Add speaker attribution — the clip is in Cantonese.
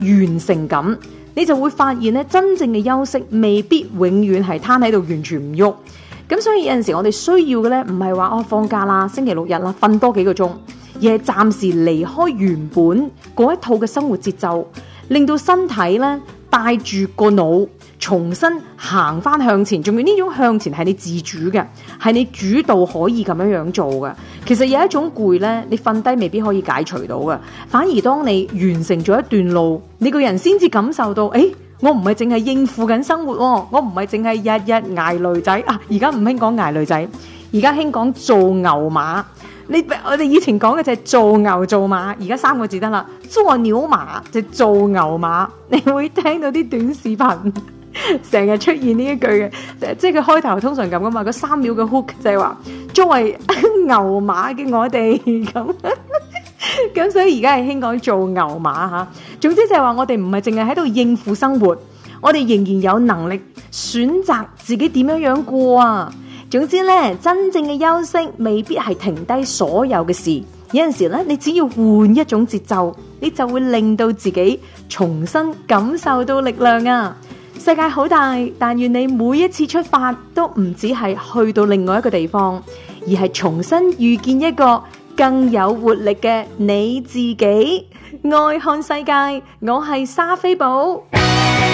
Speaker 1: 完成感，你就會發現咧，真正嘅休息未必永遠係攤喺度完全唔喐。咁所以有陣時我哋需要嘅咧，唔係話放假啦，星期六日啦，瞓多幾個鐘，而係暫時離開原本嗰一套嘅生活節奏，令到身體咧帶住個腦重新行翻向前。仲要呢種向前係你自主嘅，係你主導可以咁樣做嘅。其實有一種攰咧，你瞓低未必可以解除到嘅，反而當你完成咗一段路，你個人先至感受到，我唔係淨係應付緊生活，我唔係淨係日日捱騾仔啊！而家唔興講捱騾仔，而家興講做牛馬。我哋以前講嘅就係做牛做馬，而家3個字得啦，做牛馬就做牛馬。你會聽到啲短視頻成日出現呢一句嘅，即係佢開頭通常咁噶嘛，個3秒嘅 hook 就係話作為牛馬嘅我哋咁。咁所以而家係興講做牛馬吓，總之就係話我哋唔係淨係喺度應付生活，我哋仍然有能力選擇自己點樣過啊。總之咧，真正嘅休息未必係停低所有嘅事，有陣時咧，你只要換一種節奏，你就會令到自己重新感受到力量啊。世界好大，但願你每一次出發都唔只係去到另外一個地方，而係重新遇見一個更有活力嘅你自己。愛看世界，我係莎菲寶。